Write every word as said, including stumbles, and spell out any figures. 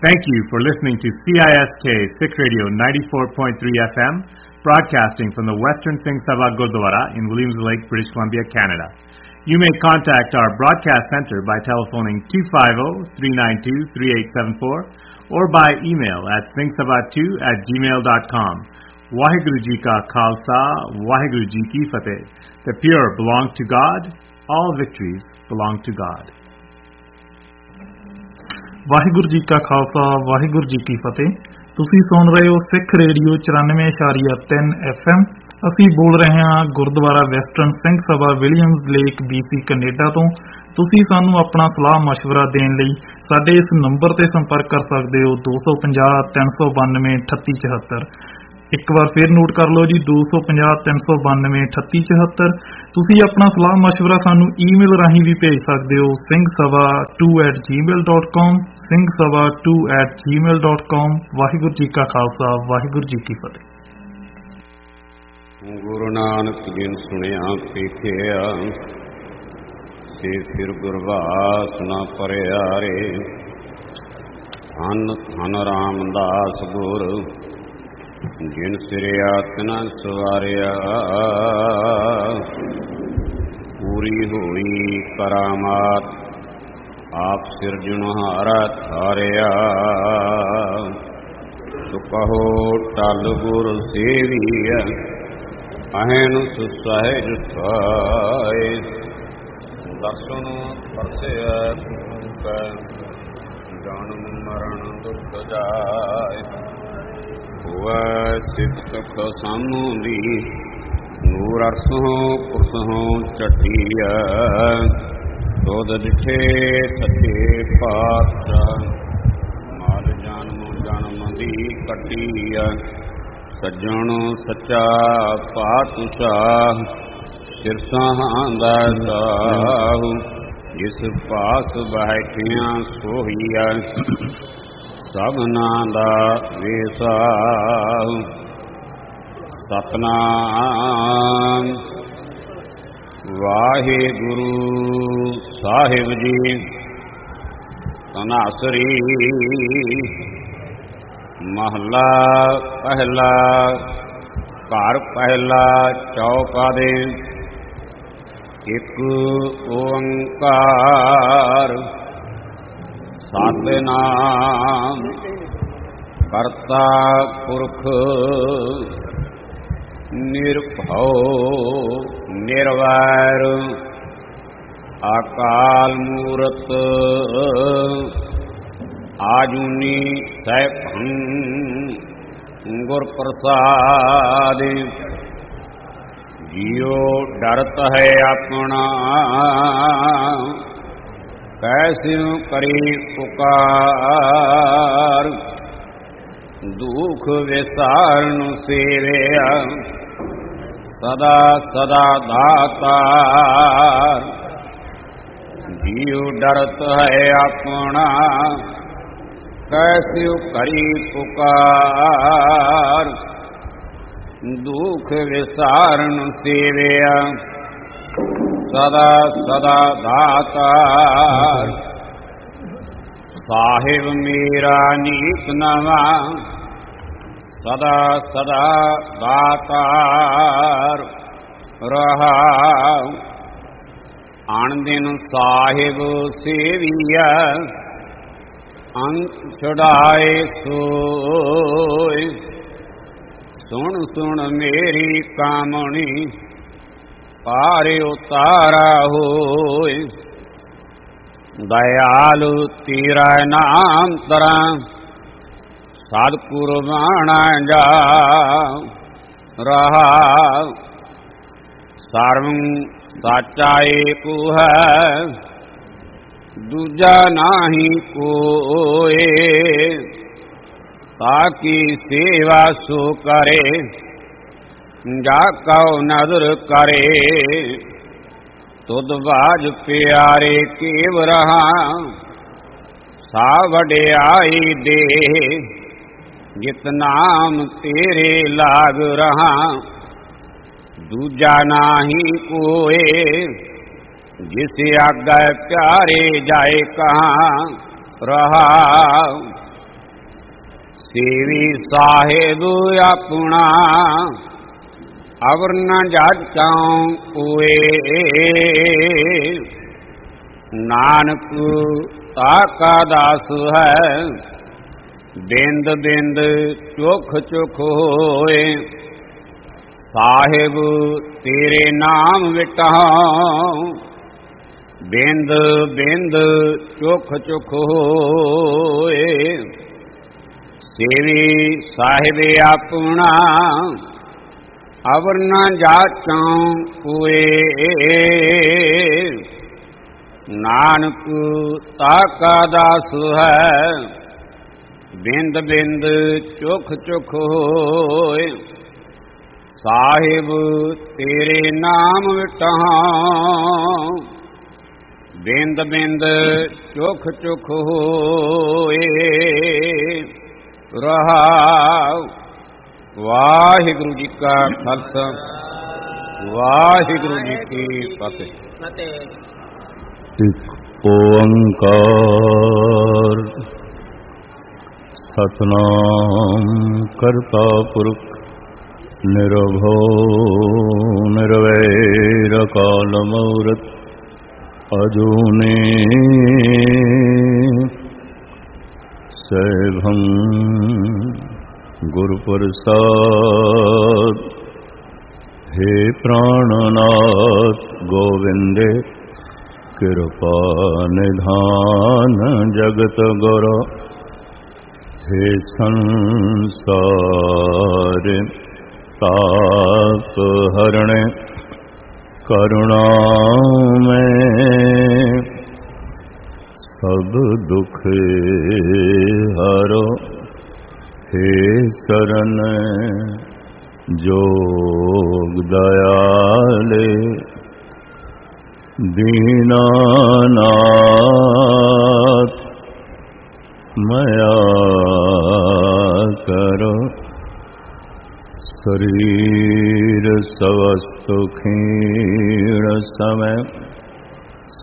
Thank you for listening to C I S K Sikh Radio ninety-four point three F M, broadcasting from the Western Singh Sabha Gurdwara in Williams Lake, British Columbia, Canada. You may contact our broadcast center by telephoning two five zero, three nine two, three eight seven four or by email at singhsabha two at gmail dot com. Waheguru Ji Ka Khalsa, Waheguru Ji Ki Fateh. The pure belong to God, all victories belong to God. Waheguru ji ਕਾ ਖਾਲਸਾ ਵਾਹਿਗੁਰੂ ਜੀ ਕੀ ਫਤਿਹ। ਤੁਸੀਂ ਸੁਣ ਰਹੇ ਹੋ ਸਿੱਖ radio ਚੁਰਾਨਵੇਂ ਇਸ਼ਾਰੀਆ ਤਿੰਨ F M. ਅਸੀਂ ਬੋਲ ਰਹੇ ਹਾਂ Gurdwara western Singh Sabha Williams lake BC Canada ਤੋਂ। ਤੁਸੀਂ ਸਾਨੂੰ ਆਪਣਾ ਸਲਾਹ ਮਸ਼ਵਰਾ ਦੇਣ ਲਈ ਸਾਡੇ ਇਸ ਨੰਬਰ ਤੇ ਸੰਪਰਕ ਕਰ ਸਕਦੇ ਹੋ ਦੋ ਸੌ ਪੰਜਾਹ ਤਿੰਨ ਸੌ ਬਾਨਵੇਂ ਅਠੱਤੀ ਚੁਹੱਤਰ। ਇੱਕ ਵਾਰ ਫਿਰ ਨੋਟ ਕਰ ਲਓ ਜੀ, ਦੋ ਸੌ ਪੰਜਾਹ ਤਿੰਨ ਸੌ ਬਾਨਵੇਂ ਅਠੱਤੀ ਚੁਹੱਤਰ। ਤੁਸੀਂ ਆਪਣਾ ਸਲਾਹ ਮਸ਼ਵਰਾ ਸਾਨੂੰ ਈਮੇਲ ਰਾਹੀਂ ਵੀ ਭੇਜ ਸਕਦੇ ਹੋ Singh Sabha to at Gmail dot com, Singh Sabha to at Gmail dot com. Waheguru ji ਕਾ ਖਾਲਸਾ ਵਾਹਿਗੁਰੂ ਜੀ ਕੀ ਫਤਿਹ। ਗੁਰੂ ਨਾਨਕ ਜਿਨ ਸੁਣਿਆ ਪੇਖਿਆ ਸੇ ਫਿਰ ਗੁਰਵਾਸ ਨਾ ਪਰਿਆ ਰੇ। ਧੰਨ ਧੰਨ ਰਾਮਦਾਸ ਗੁਰ ਜਿਨ ਸਿਰਿਆ ਤਿਨਾ ਸਵਾਰਿਆ। ਪੂਰੀ ਹੋਈ ਕਰਾਮਾਤ ਆਪ ਸਿਰਜਣਹਾਰਾ ਥਾਰਿਆ। ਸੋ ਕਹੋ ਟਲ ਗੁਰ ਸੇਵੀਆ ਅਹੈਨ ਸੁਸਹਿਜ ਥਾਏ। ਦਰਸ਼ਨ ਪਰਸਿਆ ਕੈ ਜਨਮ ਮਰਨ ਦੁਖ ਜਾਏ। ਹੋਵੈ ਸਿੱਖ ਸੁਖ ਸਾਮੂੰਦੀ ਨੂਰ ਅਰਸੋਂ ਕੁਰਸੋਂ ਚਟੀਆ। ਦੁੱਧ ਡਿਠੇ ਸੱਚੇ ਪਾਤਸ਼ਾਹ ਮਾਲ ਜਨਮ ਜਨਮ ਦੀ ਕੱਟੀਆ। ਸੱਜਣ ਸੱਚਾ ਪਾਤਸ਼ਾਹ ਸਿਰਸਾਂ ਦਾ ਸਾਹੂ। ਜਿਸ ਪਾਸ ਬੈਠਿਆ ਸੋਹੀਆ ਸਭਨਾਂ ਦਾ ਵੇਸਾਹੁ। ਸਤਨਾਮ ਵਾਹਿਗੁਰੂ ਸਾਹਿਬ ਜੀ। ਤਨਾਸਰੀ ਮਹਲਾ ਪਹਿਲਾ। ਘਰ ਪਹਿਲਾ ਚੌਕਾ ਦੇ ਇੱਕ ਓੰਕਾਰ। ਸਤਿਨਾਮ ਕਰਤਾ ਪੁਰਖ ਨਿਰਭਉ ਨਿਰਵੈਰ ਅਕਾਲ ਮੂਰਤ ਆਜੂਨੀ ਸੈਭੰ ਗੁਰ ਪ੍ਰਸਾਦ। ਜੀਉ ਡਰਤ ਹੈ ਆਪਣਾ ਕੈਸਿਉ ਕਰੀ ਪੁਕਾਰ। ਦੁਖ ਵਿਸਾਰਨ ਸੇਵਿਆ ਸਦਾ ਸਦਾ ਦਾਤਾਰ। ਜੀਉ ਡਰਤ ਹੈ ਆਪਣਾ ਕੈਸਿਉ ਕਰੀ ਪੁਕਾਰ। ਦੁਖ ਵਿਸਾਰਨ ਸੇਵਿਆ ਸਦਾ ਸਦਾ ਦਾਤਾਰ। ਸਾਹਿਬ ਮੇਰਾ ਨੀਤ ਨਵਾਂ ਸਦਾ ਸਦਾ ਦਾਤਾਰ ਰਹਾਉ। ਅਣ ਦਿਨ ਸਾਹਿਬ ਸੇਵੀਆ ਅੰਤ ਛੁਡਾਏ ਸੋਇ। ਸੁਣ ਸੁਣ ਮੇਰੀ ਕਾਮਣੀ ਪਾਰ ਉਤਾਰਾ ਹੋਇ। ਦਇਆਲੁ ਤੇਰਾ ਨਾਮ ਤਰਾਂ ਸਤਿਗੁਰ ਬਾਣਾ ਜਾ ਰਹਾ। ਸਰਵੰ ਸਾਚਾ ਏਕ ਹੈ ਦੂਜਾ ਨਾਹੀ ਕੋਏ। ਤਾਕੀ ਸੇਵਾ ਸੋ ਕਰੇ ਜਾ ਕਉ ਨਦਰ ਕਰੇ। ਤੁਧ ਬਾਜ ਪਿਆਰੇ ਕੇਵ ਰਹਾ ਸਾ ਵਡਿਆਈ ਦੇ। ਜਿਤ ਨਾਮ ਤੇਰੇ ਲਾਗ ਰਹਾ ਦੂਜਾ ਨਾਹੀ ਕੋਏ। जिस आज्ञा प्यारे जाए कहाँ रहा सेवी साहेब अपना अवर न जाचां कोए नानक ताका दास है बिंद बिंद चुख चुख होए साहिब तेरे नाम विटाऊं बिंद बिंद चुख चुख होए सेवी साहिब अपना अवर न जाचां कोए नानक ताका दास है बिंद बिंद चुख चुख होए साहिब तेरे नाम विटाऊं बिंद बिंद चुख चुख होए रहाओ। वाहिगुरु जी का खालसा वाहिगुरु जी की फतेह। एक ओंकार सतनाम करता पुरख निर्भव निर्वैर काल मूरत अजूनी सैभं गुरु प्रसाद। हे प्राणनाथ गोविंदे कृपा निधान जगत गुरु हे संसार ताप हरणे करुणा में सब दुख हरो हे शरण जोग दयाले दीनानाथ मया करो शरीर स्वस्थ क्षीण समय